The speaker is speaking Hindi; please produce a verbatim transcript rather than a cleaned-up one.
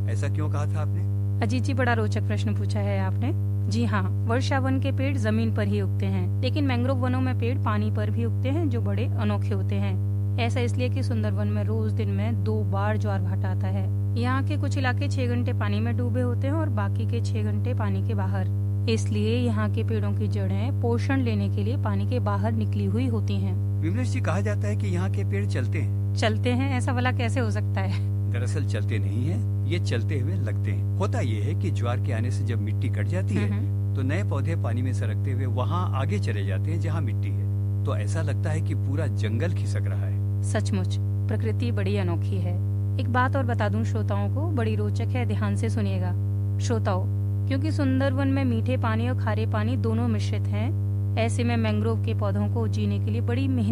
ऐसा क्यों कहा था आपने? अजीत जी, बड़ा रोचक प्रश्न पूछा है आपने। जी हाँ, वर्षा वन के पेड़ जमीन पर ही उगते हैं, लेकिन मैंग्रोव वनों में पेड़ पानी पर भी उगते हैं, जो बड़े अनोखे होते हैं। ऐसा इसलिए कि सुंदरवन में रोज दिन में दो बार ज्वार भाटा आता है। यहाँ के कुछ इलाके छह घंटे पानी में डूबे होते हैं और बाकी के छह घंटे पानी के बाहर। इसलिए यहाँ के पेड़ों की जड़ें पोषण लेने के लिए पानी के बाहर निकली हुई होती हैं। विमलेश जी, कहा जाता है कि यहाँ के पेड़ चलते हैं। चलते हैं? ऐसा भला कैसे हो सकता है? दरअसल चलते नहीं हैं, ये चलते हुए लगते हैं। होता ये है कि ज्वार के आने से जब मिट्टी कट जाती है तो नए पौधे पानी में सरकते हुए वहाँ आगे चले जाते हैं जहाँ मिट्टी है। तो ऐसा लगता है कि पूरा जंगल खिसक रहा है। सचमुच प्रकृति बड़ी अनोखी है। एक बात और बता दूं श्रोताओं को, बड़ी रोचक है, ध्यान से सुनिएगा श्रोताओं। क्योंकि सुंदरवन में मीठे पानी और खारे पानी दोनों मिश्रित हैं, ऐसे में मैंग्रोव के पौधों को जीने के लिए बड़ी मेहनत